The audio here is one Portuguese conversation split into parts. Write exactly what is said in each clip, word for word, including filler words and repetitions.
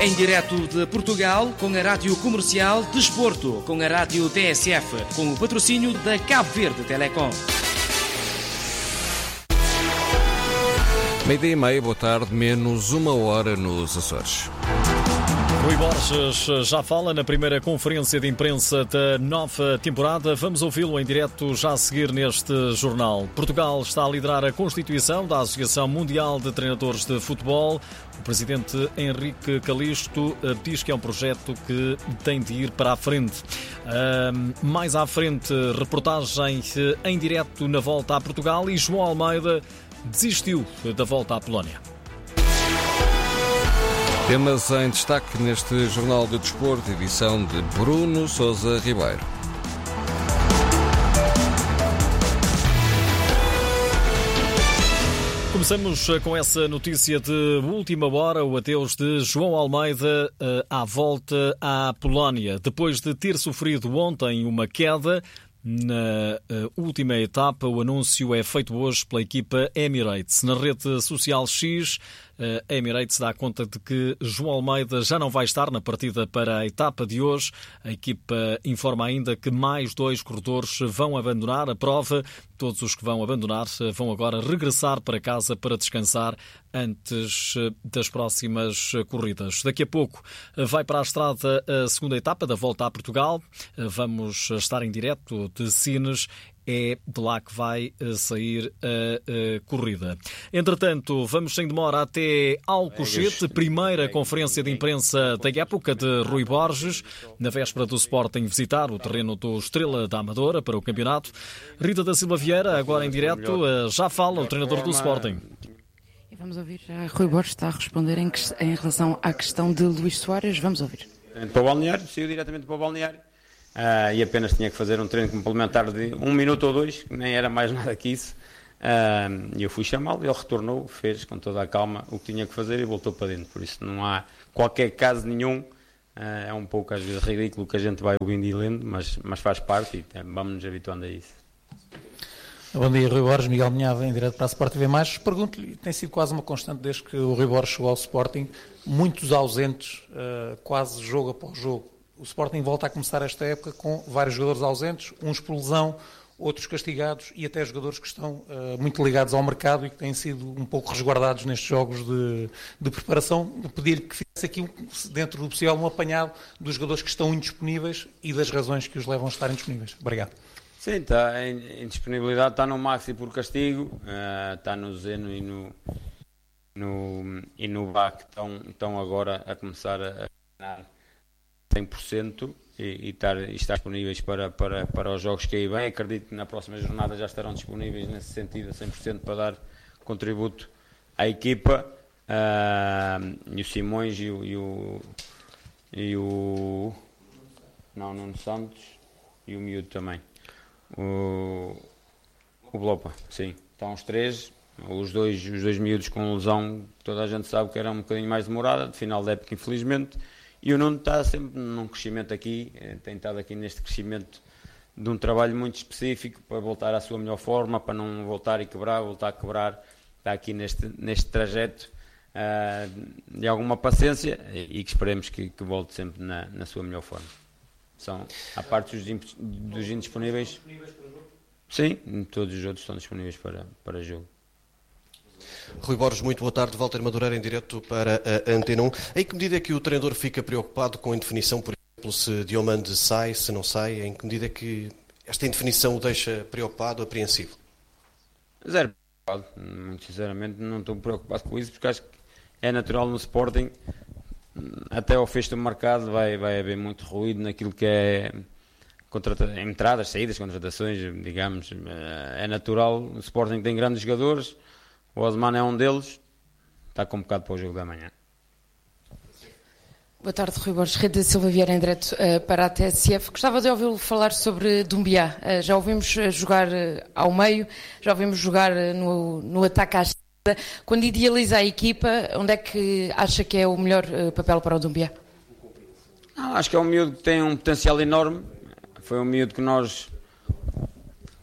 Em direto de Portugal, com a Rádio Comercial Desporto, com a Rádio T S F, com o patrocínio da Cabo Verde Telecom. Meio-dia e meia, boa tarde, menos uma hora nos Açores. Rui Borges já fala na primeira conferência de imprensa da nova temporada. Vamos ouvi-lo em direto já a seguir neste jornal. Portugal está a liderar a constituição da Associação Mundial de Treinadores de Futebol. O presidente Henrique Calixto diz que é um projeto que tem de ir para a frente. Uh, mais à frente, reportagem em direto na volta a Portugal e João Almeida desistiu da volta à Polónia. Temas em destaque neste Jornal de Desporto, edição de Bruno Sousa Ribeiro. Começamos com essa notícia de última hora, o adeus de João Almeida à volta à Polónia. Depois de ter sofrido ontem uma queda na última etapa, o anúncio é feito hoje pela equipa Emirates. Na rede social X, a Emirates dá conta de que João Almeida já não vai estar na partida para a etapa de hoje. A equipa informa ainda que mais dois corredores vão abandonar a prova. Todos os que vão abandonar vão agora regressar para casa para descansar antes das próximas corridas. Daqui a pouco vai para a estrada a segunda etapa da Volta a Portugal. Vamos estar em direto de Sines. É de lá que vai sair a, a corrida. Entretanto, vamos sem demora até Alcochete, primeira conferência de imprensa da época de Rui Borges, na véspera do Sporting visitar o terreno do Estrela da Amadora para o campeonato. Rita da Silva Vieira, agora em direto, já fala o treinador do Sporting. E vamos ouvir, já Rui Borges está a responder em, em relação à questão de Luís Soares, vamos ouvir. Para o balneário, saiu diretamente para o balneário. Uh, e apenas tinha que fazer um treino complementar de um minuto ou dois, que nem era mais nada que isso. Uh, e eu fui chamá-lo, ele retornou, fez com toda a calma o que tinha que fazer e voltou para dentro. Por isso não há qualquer caso nenhum. Uh, é um pouco às vezes ridículo que a gente vai ouvindo e lendo, mas, mas faz parte e vamos nos habituando a isso. Bom dia, Rui Borges, Miguel Minhava, em direto para a Sport T V mais. Pergunto-lhe, tem sido quase uma constante desde que o Rui Borges chegou ao Sporting, muitos ausentes, uh, quase jogo após jogo. O Sporting volta a começar esta época com vários jogadores ausentes, uns por lesão, outros castigados e até jogadores que estão uh, muito ligados ao mercado e que têm sido um pouco resguardados nestes jogos de, de preparação. Pedir-lhe que fizesse aqui, dentro do possível, um apanhado dos jogadores que estão indisponíveis e das razões que os levam a estar indisponíveis. Obrigado. Sim, está, a indisponibilidade está no Maxi por castigo, uh, está no Zeno e no, no, e no Bá, que estão, estão agora a começar a treinar cem por cento e, e, estar, e estar disponíveis para, para, para os jogos que aí vêm. Acredito que na próxima jornada já estarão disponíveis nesse sentido a cem por cento para dar contributo à equipa. Uh, e o Simões e o, e o, e o não, Nuno Santos e o Miúdo também. O, o Blopa, sim. Estão os três, os dois, os dois miúdos com lesão, toda a gente sabe que era um bocadinho mais demorada, de final da época infelizmente. E o Nuno está sempre num crescimento aqui, tem estado aqui neste crescimento de um trabalho muito específico para voltar à sua melhor forma, para não voltar e quebrar, voltar a quebrar. Está aqui neste, neste trajeto uh, de alguma paciência e, e que esperemos que, que volte sempre na, na sua melhor forma. São, à parte dos, dos indisponíveis, sim, todos os outros estão disponíveis para, para jogo. Rui Borges, muito boa tarde. Walter Madureira em direto para a Antena um. Em que medida é que o treinador fica preocupado com a indefinição, por exemplo, se Diomande sai, se não sai? Em que medida é que esta indefinição o deixa preocupado, apreensivo? Zero preocupado. Muito sinceramente não estou preocupado com isso, porque acho que é natural no Sporting. Até ao fecho do mercado vai, vai haver muito ruído naquilo que é contrata- entradas, saídas, contratações, digamos. É natural. O Sporting tem grandes jogadores. O Osman é um deles, está convocado para o jogo da manhã. Boa tarde, Rui Borges. Rita Silva Vieira em direto uh, para a T S F. Gostava de ouvi-lo falar sobre Doumbia. Uh, já ouvimos uh, jogar uh, ao meio, já ouvimos jogar uh, no, no ataque à esquerda. Quando idealiza a equipa, onde é que acha que é o melhor uh, papel para o Doumbia? Não, acho que é um miúdo que tem um potencial enorme. Foi um miúdo que nós,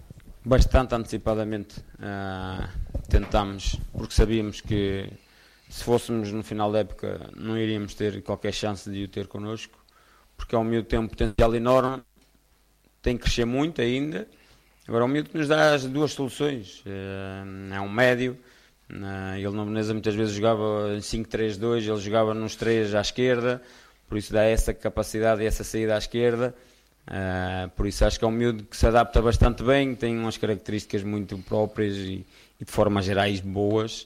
bastante antecipadamente, uh, tentámos, porque sabíamos que se fôssemos no final da época não iríamos ter qualquer chance de o ter connosco, porque é um miúdo que tem um potencial enorme, tem que crescer muito ainda. Agora, o miúdo que nos dá as duas soluções, é um médio, ele na Veneza muitas vezes jogava em cinco três dois, ele jogava nos três à esquerda, por isso dá essa capacidade e essa saída à esquerda, por isso acho que é um miúdo que se adapta bastante bem, tem umas características muito próprias e, e de forma gerais boas,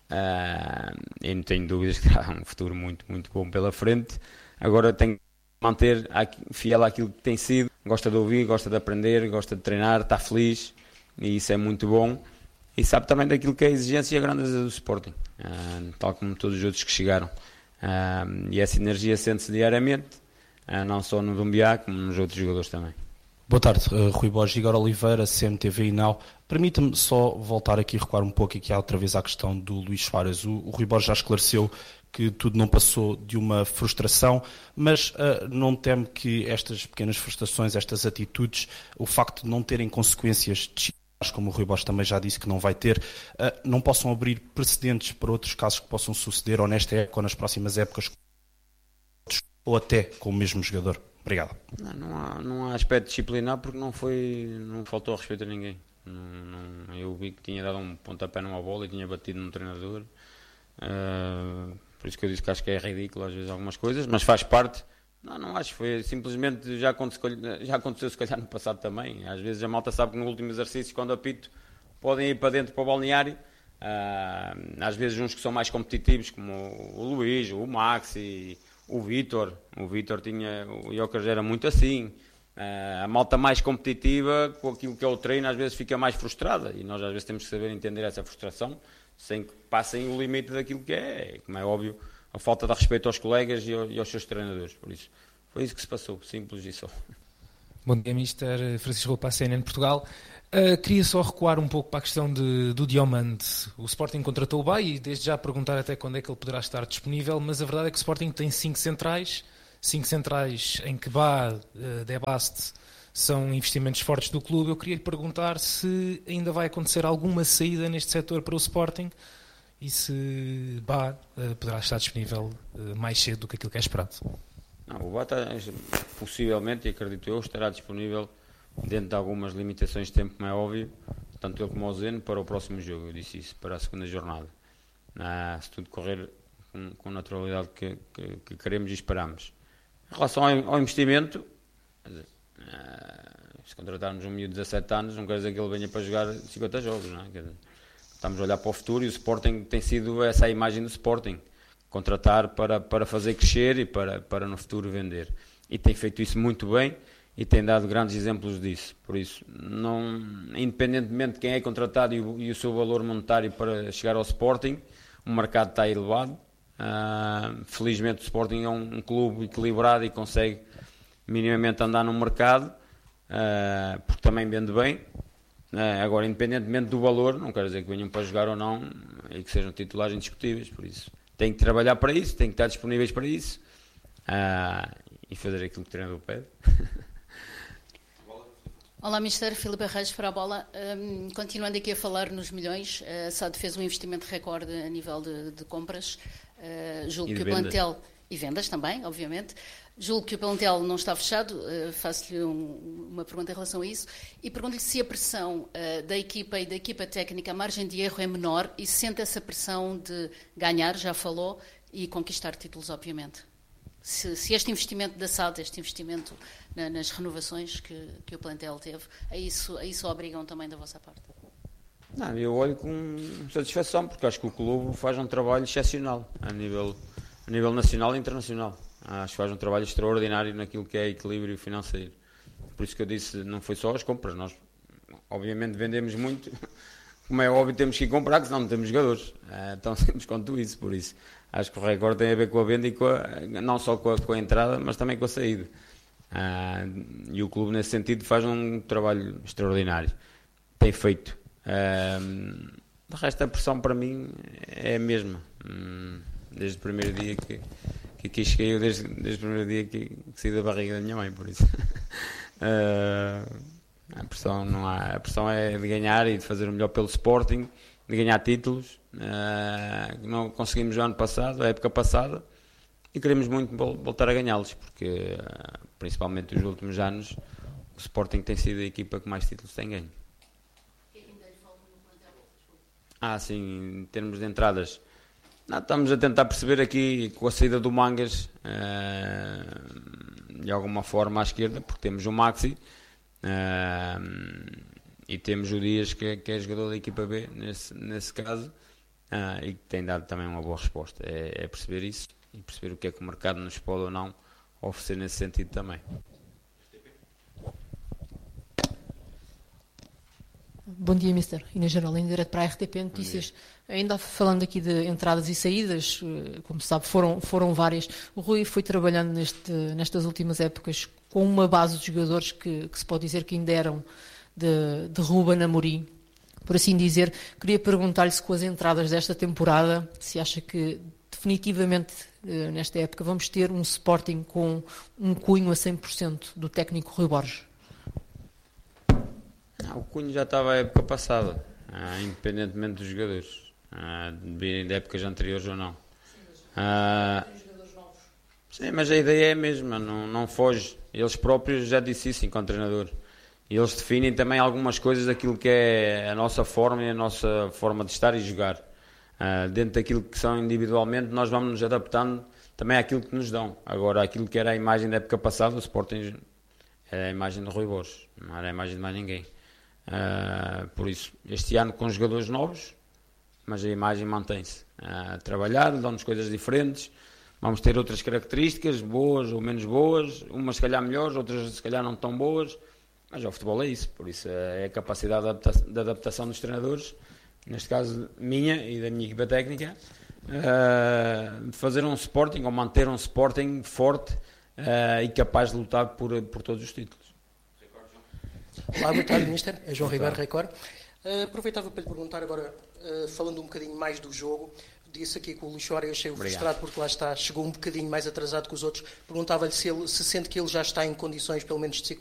e não tenho dúvidas que terá um futuro muito, muito bom pela frente. Agora tem que manter fiel àquilo que tem sido, gosta de ouvir, gosta de aprender, gosta de treinar, está feliz e isso é muito bom e sabe também daquilo que é a exigência e a grandeza do Sporting, uh, tal como todos os outros que chegaram, uh, e essa energia sente-se diariamente, uh, não só no Dumbiá como nos outros jogadores também. Boa tarde, uh, Rui Borges, Igor Oliveira, C M T V e Now. Permita-me só voltar aqui e recuar um pouco aqui outra vez à questão do Luís Soares. O, o Rui Borges já esclareceu que tudo não passou de uma frustração, mas uh, não teme que estas pequenas frustrações, estas atitudes, o facto de não terem consequências disciplinares, como o Rui Borges também já disse que não vai ter, uh, não possam abrir precedentes para outros casos que possam suceder ou nesta época ou nas próximas épocas, ou até com o mesmo jogador? Obrigado. Não, não, há, não há aspecto disciplinar porque não foi, não faltou respeito a ninguém. Não, não, eu vi que tinha dado um pontapé numa bola e tinha batido num treinador. Uh, por isso que eu disse que acho que é ridículo às vezes algumas coisas, mas faz parte. Não, não acho, foi simplesmente, já aconteceu, já aconteceu se calhar no passado também. Às vezes a malta sabe que no último exercício, quando apito, podem ir para dentro para o balneário. Uh, às vezes uns que são mais competitivos, como o Luís, o Max e o Vítor. O Vítor tinha, o Jokers era muito assim. Uh, a malta mais competitiva, com aquilo que é o treino, às vezes fica mais frustrada. E nós às vezes temos que saber entender essa frustração, sem que passem o limite daquilo que é, como é óbvio, a falta de respeito aos colegas e aos seus treinadores. Por isso, foi isso que se passou, simples e só. Bom dia, mister Francisco Roupa, C N N Portugal. Uh, queria só recuar um pouco para a questão de, do Diomande. O Sporting contratou o Bay e desde já perguntar até quando é que ele poderá estar disponível, mas a verdade é que o Sporting tem cinco centrais, cinco centrais em que Bá, uh, Debaste, são investimentos fortes do clube. Eu queria lhe perguntar se ainda vai acontecer alguma saída neste setor para o Sporting e se Bá uh, poderá estar disponível uh, mais cedo do que aquilo que é esperado. Não, o Bá está, possivelmente, e acredito eu, estará disponível dentro de algumas limitações de tempo, como é óbvio, tanto ele como o Zeno, para o próximo jogo. Eu disse isso, para a segunda jornada. Ah, se tudo correr com, com a naturalidade que, que, que queremos e esperamos. Em relação ao, ao investimento, ah, se contratarmos um miúdo de dezassete anos, não quer dizer que ele venha para jogar cinquenta jogos, não é? Quer dizer, estamos a olhar para o futuro e o Sporting tem sido essa a imagem do Sporting. Contratar para, para fazer crescer e para, para no futuro vender. E tem feito isso muito bem e tem dado grandes exemplos disso. Por isso, não, independentemente de quem é contratado e o, e o seu valor monetário para chegar ao Sporting, o mercado está elevado. Uh, felizmente o Sporting é um, um clube equilibrado e consegue minimamente andar no mercado, uh, porque também vende bem. Uh, agora, independentemente do valor, não quer dizer que venham para jogar ou não e que sejam titulares indiscutíveis. Por isso, tem que trabalhar para isso, tem que estar disponíveis para isso uh, e fazer aquilo que o treinador pede. Olá, mister Filipe Reis para a bola. Um, continuando aqui a falar nos milhões, a S A D fez um investimento recorde a nível de, de compras. Uh, julgo que o plantel e vendas também, obviamente. Julgo que o plantel não está fechado. Uh, faço-lhe um, uma pergunta em relação a isso e pergunto-lhe se a pressão uh, da equipa e da equipa técnica, a margem de erro é menor e se sente essa pressão de ganhar, já falou, e conquistar títulos, obviamente. Se, se este investimento da S A D, este investimento na, nas renovações que, que o plantel teve, a isso, a isso obrigam também da vossa parte? Não, eu olho com satisfação, porque acho que o clube faz um trabalho excepcional a nível, a nível nacional e internacional. Acho que faz um trabalho extraordinário naquilo que é equilíbrio financeiro. Por isso que eu disse, não foi só as compras. Nós, obviamente, vendemos muito. Como é óbvio, temos que ir comprar, porque senão não temos jogadores. É tão simples quanto isso, por isso. Acho que o recorde tem a ver com a venda e com a, não só com a, com a entrada, mas também com a saída. Ah, e o clube, nesse sentido, faz um trabalho extraordinário. Tem feito. Ah, de resto, a pressão para mim é a mesma. Desde o primeiro dia que, que aqui cheguei, eu desde, desde o primeiro dia que, que saí da barriga da minha mãe, por isso. Ah, a pressão não há. A pressão é de ganhar e de fazer o melhor pelo Sporting de ganhar títulos, uh, que não conseguimos o ano passado, a época passada, e queremos muito voltar a ganhá-los, porque uh, principalmente nos últimos anos o Sporting tem sido a equipa que mais títulos tem ganho. Ah, sim, em termos de entradas, não, estamos a tentar perceber aqui com a saída do Mangas, uh, de alguma forma à esquerda, porque temos o Maxi uh, e temos o Dias, que é, que é jogador da equipa B, nesse, nesse caso, uh, e que tem dado também uma boa resposta. É, é perceber isso e perceber o que é que o mercado nos pode ou não oferecer nesse sentido também. Bom dia, mister Inês Gerolim, direto para a R T P Notícias. Ainda falando aqui de entradas e saídas, como se sabe, foram, foram várias. O Rui foi trabalhando neste, nestas últimas épocas com uma base de jogadores que, que se pode dizer que ainda eram de, de Ruben Amorim, por assim dizer. Queria perguntar-lhe se com as entradas desta temporada, se acha que definitivamente nesta época vamos ter um Sporting com um cunho a cem por cento do técnico Rui Borges. Não, o cunho já estava a época passada, ah, independentemente dos jogadores, ah, de virem de épocas anteriores ou não. Ah, sim, mas a ideia é a mesma, não, não foge. Eles próprios já disse isso enquanto treinador. E eles definem também algumas coisas daquilo que é a nossa forma e a nossa forma de estar e jogar. Uh, dentro daquilo que são individualmente, nós vamos nos adaptando também àquilo que nos dão. Agora, aquilo que era a imagem da época passada, o Sporting era a imagem de Rui Borges, não era a imagem de mais ninguém. Uh, por isso, este ano com jogadores novos, mas a imagem mantém-se. Uh, trabalhar, dão-nos coisas diferentes, vamos ter outras características, boas ou menos boas, umas se calhar melhores, outras se calhar não tão boas, mas o futebol é isso. Por isso, é a capacidade de adaptação, de adaptação dos treinadores, neste caso minha e da minha equipa técnica, uh, de fazer um Sporting ou manter um Sporting forte uh, e capaz de lutar por, por todos os títulos. Olá, boa tarde, mister. É João Ribeiro, Record. Uh, aproveitava para lhe perguntar agora, uh, falando um bocadinho mais do jogo, disse aqui que o Luís Soares achei-o frustrado porque lá está, chegou um bocadinho mais atrasado que os outros. Perguntava-lhe se, ele, se sente que ele já está em condições, pelo menos, de ser